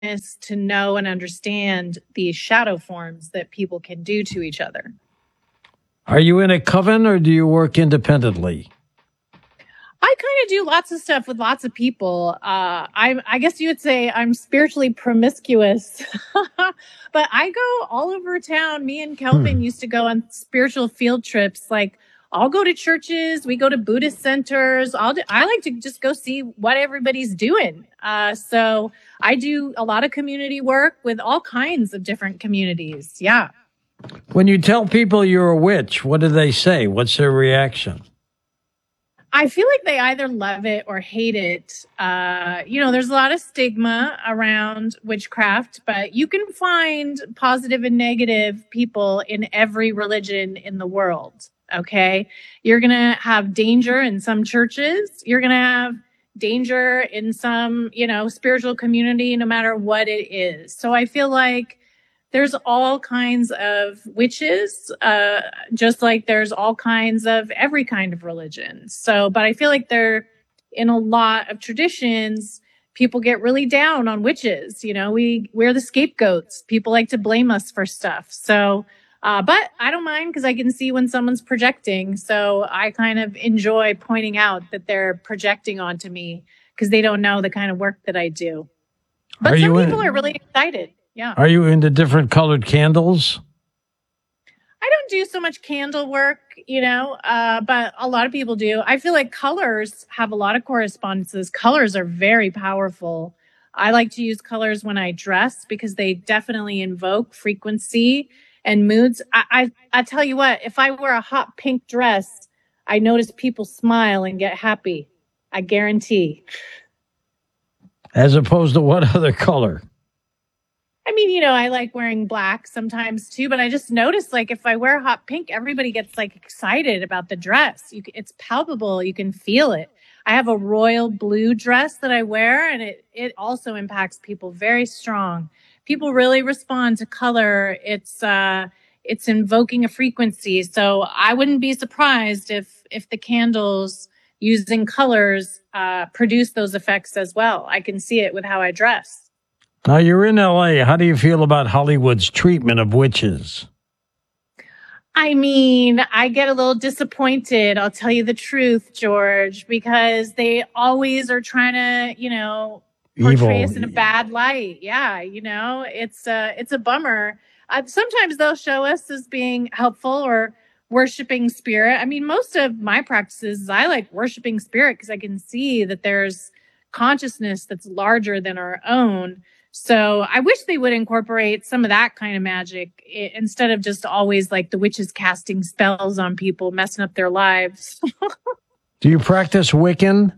to know and understand these shadow forms that people can do to each other. Are you in a coven or do you work independently? I kind of do lots of stuff with lots of people. I guess you would say I'm spiritually promiscuous, but I go all over town. Me and Kelvin used to go on spiritual field trips. Like, I'll go to churches. We go to Buddhist centers. I like to just go see what everybody's doing. So I do a lot of community work with all kinds of different communities. Yeah. When you tell people you're a witch, what do they say? What's their reaction? I feel like they either love it or hate it. There's a lot of stigma around witchcraft, but you can find positive and negative people in every religion in the world. Okay. You're going to have danger in some churches. You're going to have danger in some, spiritual community, no matter what it is. So I feel like there's all kinds of witches, just like there's all kinds of every kind of religion. So, but I feel like in a lot of traditions, people get really down on witches. We're the scapegoats. People like to blame us for stuff. So, but I don't mind because I can see when someone's projecting. So I kind of enjoy pointing out that they're projecting onto me because they don't know the kind of work that I do. But some people are really excited. Yeah. Are you into different colored candles? I don't do so much candle work, but a lot of people do. I feel like colors have a lot of correspondences. Colors are very powerful. I like to use colors when I dress because they definitely invoke frequency and moods. I tell you what, if I wear a hot pink dress, I notice people smile and get happy. I guarantee. As opposed to what other color? I mean, I like wearing black sometimes too, but I just noticed like if I wear hot pink, everybody gets like excited about the dress. It's palpable. You can feel it. I have a royal blue dress that I wear and it also impacts people very strong. People really respond to color. It's invoking a frequency. So I wouldn't be surprised if the candles using colors, produce those effects as well. I can see it with how I dress. Now, you're in L.A. How do you feel about Hollywood's treatment of witches? I mean, I get a little disappointed. I'll tell you the truth, George, because they always are trying to, portray us in a bad light. Yeah. It's a bummer. Sometimes they'll show us as being helpful or worshiping spirit. I mean, most of my practices, I like worshiping spirit because I can see that there's consciousness that's larger than our own. So I wish they would incorporate some of that kind of magic instead of just always like the witches casting spells on people, messing up their lives. Do you practice Wiccan?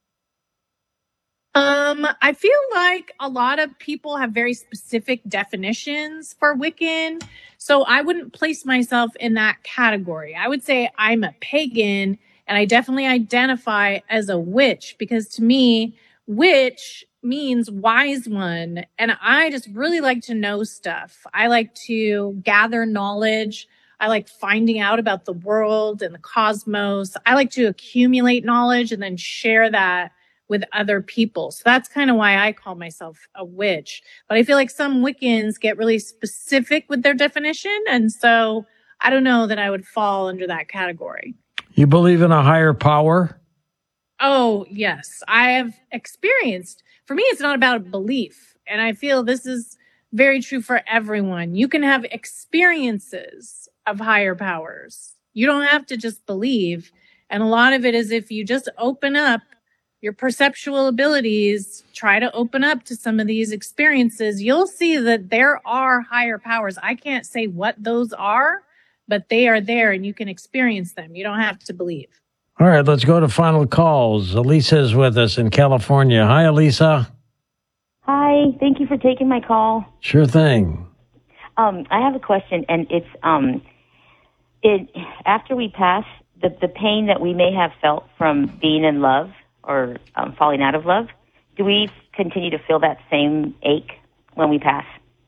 I feel like a lot of people have very specific definitions for Wiccan. So I wouldn't place myself in that category. I would say I'm a pagan and I definitely identify as a witch because to me, witch means wise one. And I just really like to know stuff. I like to gather knowledge. I like finding out about the world and the cosmos. I like to accumulate knowledge and then share that with other people. So that's kind of why I call myself a witch. But I feel like some Wiccans get really specific with their definition. And so I don't know that I would fall under that category. You believe in a higher power? Oh, yes. I have experienced, for me, it's not about belief. And I feel this is very true for everyone. You can have experiences of higher powers. You don't have to just believe. And a lot of it is if you just open up your perceptual abilities, try to open up to some of these experiences, you'll see that there are higher powers. I can't say what those are, but they are there and you can experience them. You don't have to believe. All right, let's go to final calls. Elisa is with us in California. Hi, Elisa. Hi, thank you for taking my call. Sure thing. I have a question, and it's after we pass, the pain that we may have felt from being in love or falling out of love, do we continue to feel that same ache when we pass?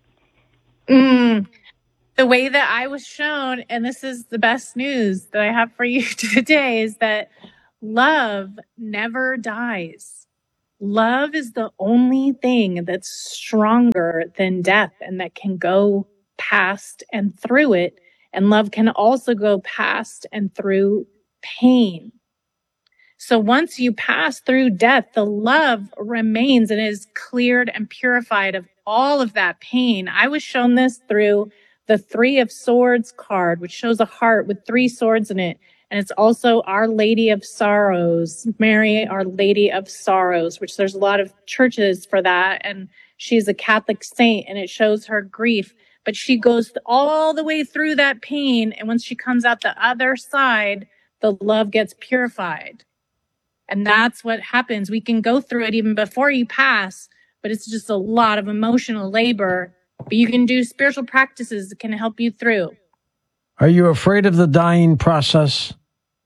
The way that I was shown, and this is the best news that I have for you today, is that love never dies. love is the only thing that's stronger than death and that can go past and through it. And love can also go past and through pain. So once you pass through death, the love remains and is cleared and purified of all of that pain. I was shown this through the Three of Swords card, which shows a heart with 3 swords in it. And it's also Our Lady of Sorrows, Mary, Our Lady of Sorrows, which there's a lot of churches for that. And she's a Catholic saint and it shows her grief. But she goes all the way through that pain. And once she comes out the other side, the love gets purified. And that's what happens. We can go through it even before you pass, but it's just a lot of emotional labor. But you can do spiritual practices that can help you through. Are you afraid of the dying process?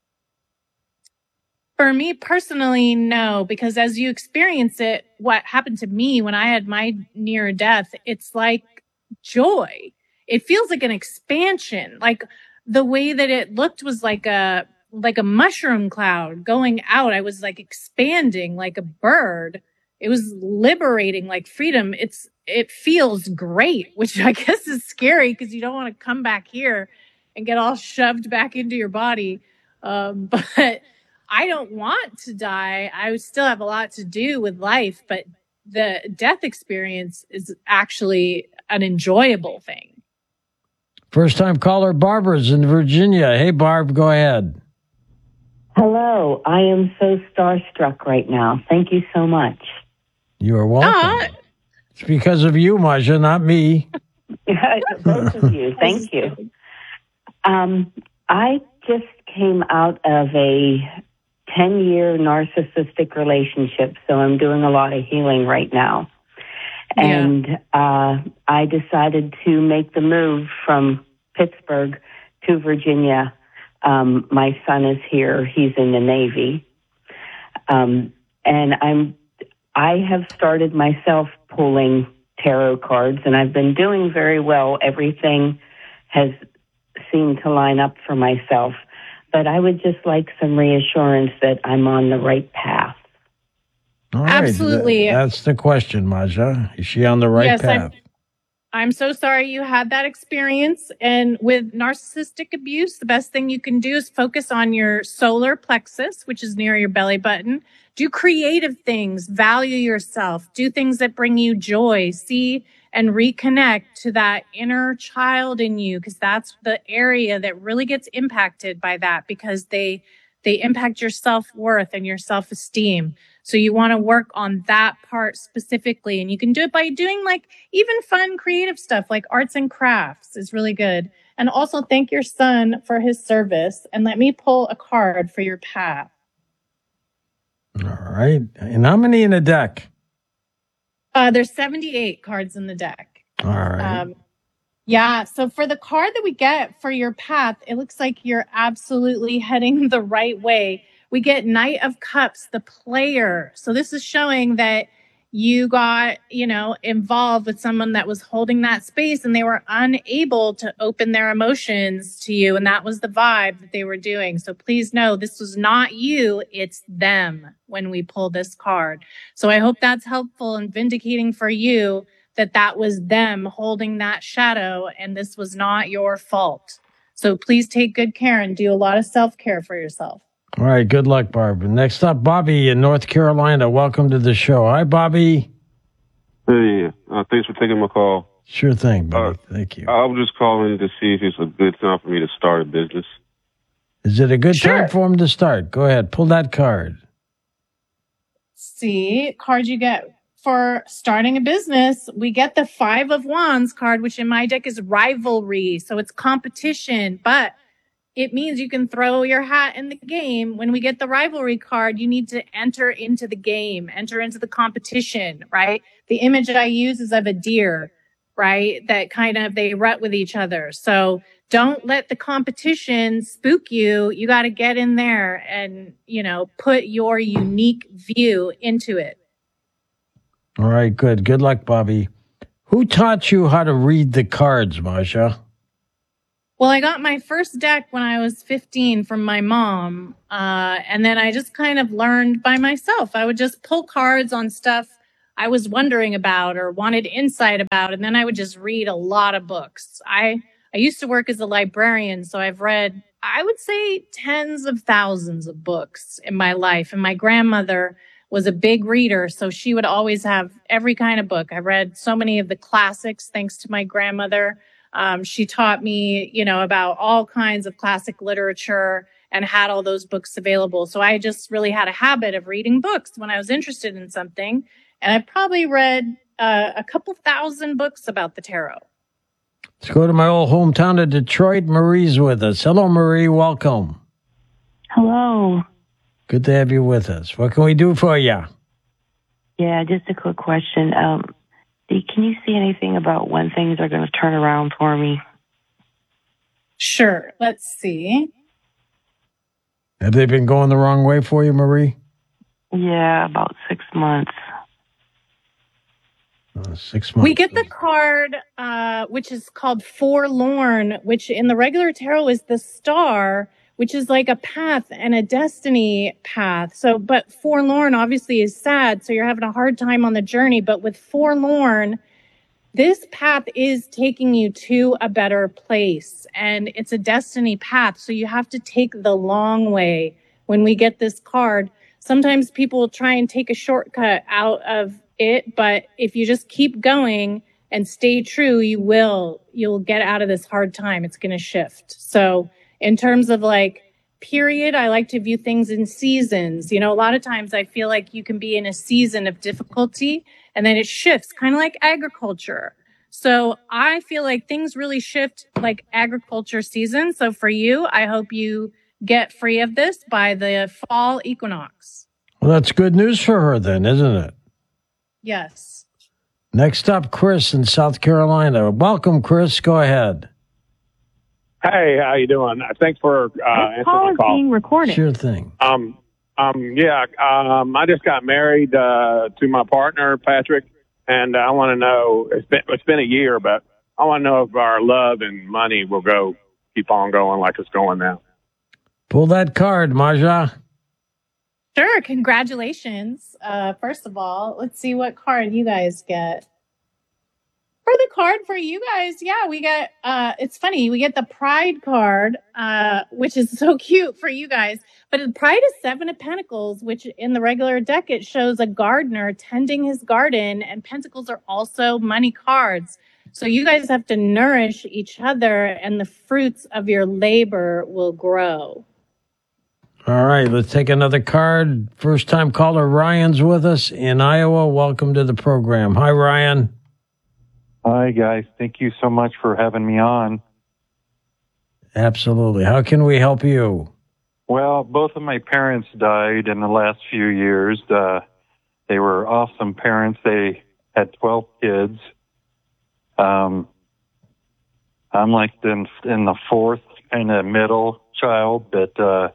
For me personally, no, because as you experience it, what happened to me when I had my near death, it's like joy. It feels like an expansion. Like the way that it looked was like a mushroom cloud going out. I was like expanding like a bird. It was liberating, like freedom. It feels great, which I guess is scary because you don't want to come back here and get all shoved back into your body. But I don't want to die. I would still have a lot to do with life, but the death experience is actually an enjoyable thing. First time caller Barbara's in Virginia. Hey, Barb, go ahead. Hello. I am so starstruck right now. Thank you so much. You are welcome. It's because of you, Maja, not me. Both of you. Thank you. I just came out of a 10-year narcissistic relationship, so I'm doing a lot of healing right now. Yeah. And I decided to make the move from Pittsburgh to Virginia. My son is here. He's in the Navy. And I have started myself pulling tarot cards, and I've been doing very well. Everything has seemed to line up for myself. But I would just like some reassurance that I'm on the right path. All right. Absolutely. That's the question, Maja. Is she on the right path? I'm so sorry you had that experience. And with narcissistic abuse, the best thing you can do is focus on your solar plexus, which is near your belly button. Do creative things, value yourself, do things that bring you joy, see and reconnect to that inner child in you, because that's the area that really gets impacted by that, because they impact your self-worth and your self-esteem. So you want to work on that part specifically. And you can do it by doing like even fun, creative stuff like arts and crafts is really good. And also thank your son for his service. And let me pull a card for your path. All right. And how many in the deck? There's 78 cards in the deck. All right. Yeah. So for the card that we get for your path, it looks like you're absolutely heading the right way. We get Knight of Cups, the player. So this is showing that you got, involved with someone that was holding that space and they were unable to open their emotions to you. And that was the vibe that they were doing. So please know this was not you. It's them when we pull this card. So I hope that's helpful and vindicating for you that was them holding that shadow and this was not your fault. So please take good care and do a lot of self-care for yourself. All right. Good luck, Barbara. Next up, Bobby in North Carolina. Welcome to the show. Hi, Bobby. Hey, thanks for taking my call. Sure thing, Bobby. Thank you. I was just calling to see if it's a good time for me to start a business. Is it a good time for him to start? Go ahead. Pull that card. See, card you get for starting a business. We get the 5 of Wands card, which in my deck is rivalry. So it's competition, but it means you can throw your hat in the game. When we get the rivalry card, you need to enter into the game, enter into the competition, right? The image that I use is of a deer, right? That kind of, they rut with each other. So don't let the competition spook you. You got to get in there and, put your unique view into it. All right, good. Good luck, Bobby. Who taught you how to read the cards, Maja? Well, I got my first deck when I was 15 from my mom. And then I just kind of learned by myself. I would just pull cards on stuff I was wondering about or wanted insight about. And then I would just read a lot of books. I used to work as a librarian, so I've read, I would say, tens of thousands of books in my life. And my grandmother was a big reader, so she would always have every kind of book. I read so many of the classics thanks to my grandmother. She taught me, about all kinds of classic literature and had all those books available. So I just really had a habit of reading books when I was interested in something. And I probably read a couple thousand books about the tarot. Let's go to my old hometown of Detroit. Marie's with us. Hello, Marie. Welcome. Hello. Good to have you with us. What can we do for you? Yeah, just a quick question. Dee, can you see anything about when things are going to turn around for me? Sure. Let's see. Have they been going the wrong way for you, Marie? Yeah, about 6 months. 6 months. We get the card, which is called Forlorn, which in the regular tarot is the star, which is like a path and a destiny path. So, but Forlorn obviously is sad. So you're having a hard time on the journey. But with Forlorn, this path is taking you to a better place, and it's a destiny path. So you have to take the long way. When we get this card, sometimes people will try and take a shortcut out of it, but if you just keep going and stay true, you'll get out of this hard time. It's going to shift. So in terms of period, I like to view things in seasons. A lot of times I feel like you can be in a season of difficulty and then it shifts, kind of like agriculture. So I feel like things really shift like agriculture season. So for you, I hope you get free of this by the fall equinox. Well, that's good news for her then, isn't it? Yes. Next up, Chris in South Carolina. Welcome, Chris. Go ahead. Hey, how you doing? Thanks for answering Call the is call. being recorded. Sure thing. I just got married to my partner, Patrick, and I want to know, it's been a year, but I want to know if our love and money will keep on going like it's going now. Pull that card, Marja. Sure. Congratulations. First of all, let's see what card you guys get. For the card for you guys, we get, it's funny, we get the Pride card, which is so cute for you guys. But Pride is 7 of Pentacles, which in the regular deck, it shows a gardener tending his garden, and Pentacles are also money cards. So you guys have to nourish each other, and the fruits of your labor will grow. All right, let's take another card. First time caller Ryan's with us in Iowa. Welcome to the program. Hi, Ryan. Hi, guys. Thank you so much for having me on. Absolutely. How can we help you? Well, both of my parents died in the last few years. They were awesome parents. They had 12 kids. I'm like in the fourth kind of middle child, but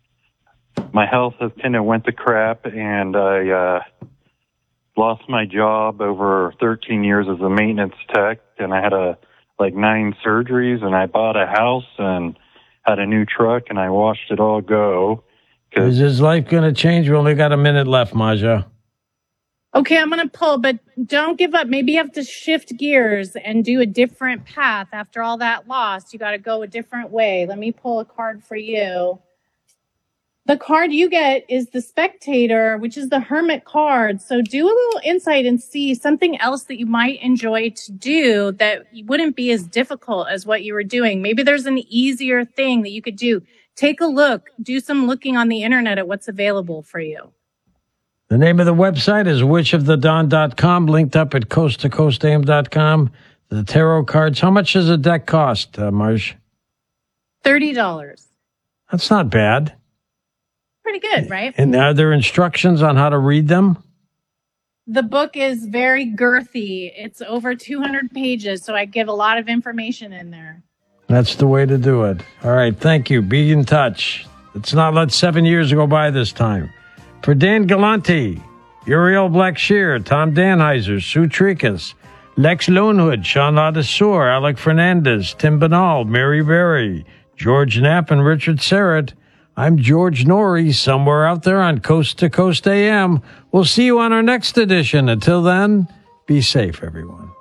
my health has kind of went to crap, and I lost my job over 13 years as a maintenance tech, and I had 9 surgeries, and I bought a house and had a new truck, and I watched it all go. Is his life going to change? We only got a minute left, Marja. Okay, I'm going to pull, but don't give up. Maybe you have to shift gears and do a different path. After all that loss, you got to go a different way. Let me pull a card for you. The card you get is the Spectator, which is the Hermit card. So do a little insight and see something else that you might enjoy to do that wouldn't be as difficult as what you were doing. Maybe there's an easier thing that you could do. Take a look. Do some looking on the internet at what's available for you. The name of the website is witchofthedawn.com, linked up at coasttocoastam.com. The tarot cards. How much does a deck cost, Marge? $30. That's not bad. Pretty good, right? And are there instructions on how to read them? The book is very girthy. It's over 200 pages, so I give a lot of information in there. That's the way to do it. All right, thank you. Be in touch. Let's not let 7 years go by this time. For Dan Galante, Uriel Blackshear, Tom Danheiser, Sue Trikas, Lex Lonehood, Sean Ladesseur, Alec Fernandez, Tim Banal, Mary Berry, George Knapp, and Richard Serrett. I'm George Norrie, somewhere out there on Coast to Coast AM. We'll see you on our next edition. Until then, be safe, everyone.